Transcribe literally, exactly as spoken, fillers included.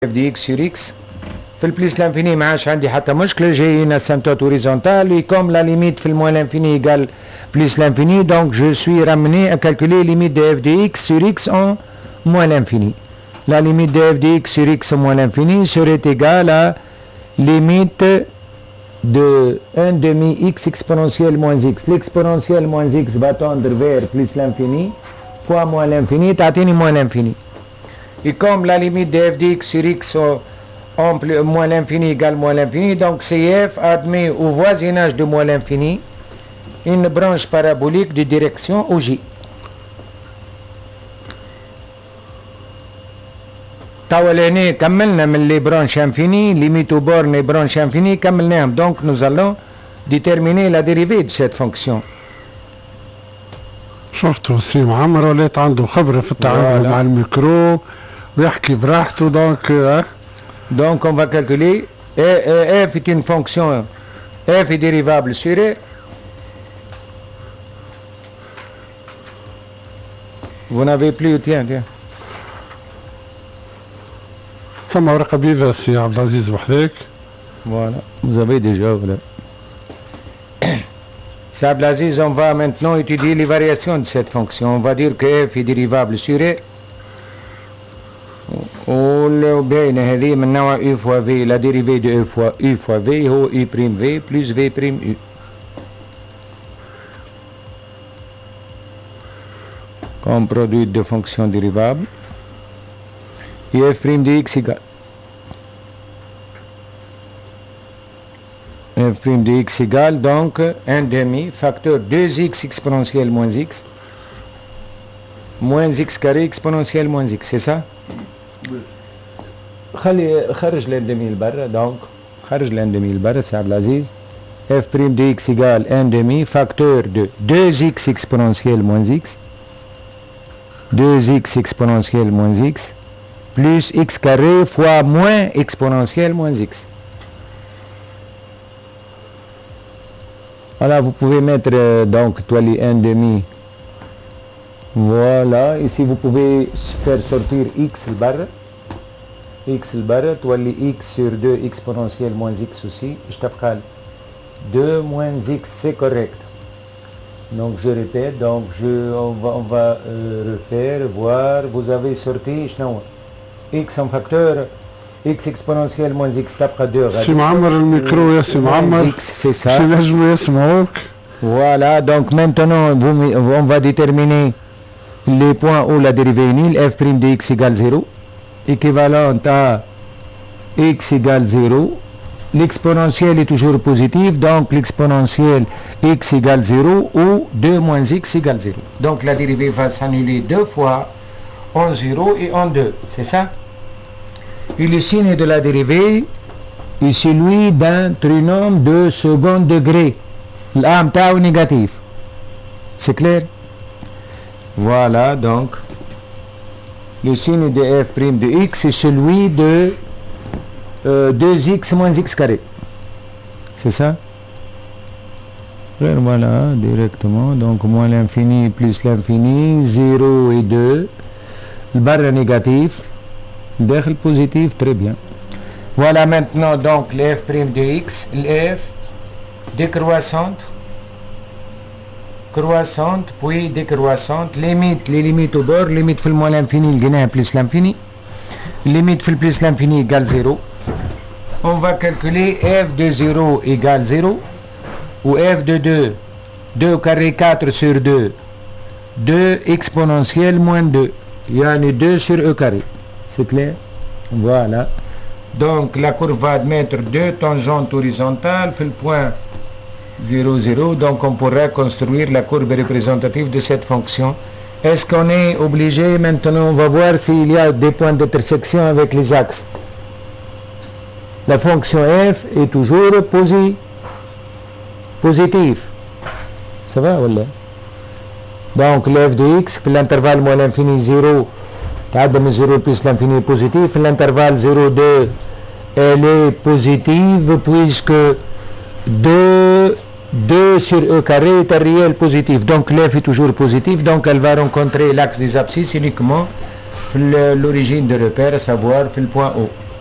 اف دي اكس sur اكس في البليس لانفيني ما عادش عندي حتى مشكله، جايين اسيمتوت هوريزونتال اي كوم لا ليميت في الموان لانفيني ايكال بليس لانفيني، دونك جو سوي ramené à calculer limite de f de x sur x en moins l'infini. La limite de f de x sur x en moins l'infini serait égale à limite de un demi x exponentielle moins x. L'exponentielle moins x va tendre vers plus l'infini fois moins l'infini, تعطيني moins l'infini. Et comme la limite de f de x sur x en plus, moins l'infini égale moins l'infini, donc C F admet au voisinage de moins l'infini une branche parabolique de direction au J. توا لهنا كملنا من لي برانش انفيني ليميت او بورن لي برانش انفيني كملناهم، دونك nous allons déterminer la dérivée de cette fonction. شفتوا سي معمر ولات عنده خبرة في التعامل مع الميكرو ويحكي براحته، دونك اه Donc on va calculer et, et, f est une fonction, f est dérivable sur e. Vous n'avez plus, tiens, tiens. ثم ورقة بيضاء سي عبد العزيز وحدك. Voilà, vous avez déjà, voilà. C'est Abdelaziz, on va maintenant étudier les variations de cette fonction. On va dire que f est dérivable sur e. والباينة هذه من نوع u fois v، la dérivée de u fois u fois v هو u prime v plus v prime u. Comme produit de fonctions dérivables et f prime de x égale f prime de x égale donc un demi facteur deux x exponentielle moins x moins x carré exponentielle moins x, c'est ça? خلي خرج l'aindemi لبرا، دونك خرج l'aindemi لبرا سي عبد العزيز. f prime de x égale un demi facteur de deux x exponentielle moins x deux x exponentielle moins x plus x carré fois moins exponentielle moins x. Voilà, vous pouvez mettre euh, donc toiler un demi. Voilà, ici vous pouvez faire sortir x barre x barre, toiler x sur deux exponentielle moins x aussi, je t'appelle deux moins x, c'est correct. Donc je répète, donc je, on va, on va euh, refaire, voir, vous avez sorti x en facteur x exponentielle moins x تبقى deux. سي معمر الميكرو يا سي معمر. C'est ça. شو نجموا يسمعوك. Voilà, donc maintenant vous, on va déterminer les points où la dérivée est nulle, f' de x égale zéro, équivalente à x égale zéro. L'exponentielle est toujours positive, donc l'exponentielle x égale zéro ou deux moins x égale zéro. Donc la dérivée va s'annuler deux fois en zéro et en deux, c'est ça? Et le signe de la dérivée est celui d'un trinôme de second degré. L'âme tau négatif. C'est clair? Voilà, donc le signe de f' de x est celui de euh, deux x moins x carré. C'est ça? Voilà, directement. Donc moins l'infini plus l'infini, zéro et deux. Le barre négatif, le positif, très bien. Voilà maintenant donc le f' de x, le f décroissante, croissante, puis décroissante, limite, les limites au bord, limite fait le moins l'infini, le gain plus l'infini, limite fait le plus l'infini égale zéro. On va calculer f de zéro égale zéro, ou f de deux, deux carré quatre sur deux, deux exponentielle moins deux, il y a une deux sur e carré, c'est clair? Voilà. Donc la courbe va admettre deux tangentes horizontales, fait le point zéro, zéro, donc on pourrait construire la courbe représentative de cette fonction. Est-ce qu'on est obligé maintenant, on va voir s'il y a des points d'intersection avec les axes. La fonction f est toujours posi positive. Ça va ou là? Donc l'f de x, l'intervalle moins l'infini zéro, zéro plus l'infini positif, l'intervalle zéro, deux, elle est positive puisque deux deux sur e carré est un réel positif, donc l'f est toujours positif, donc elle va rencontrer l'axe des abscisses uniquement l'origine de repère, à savoir le point O.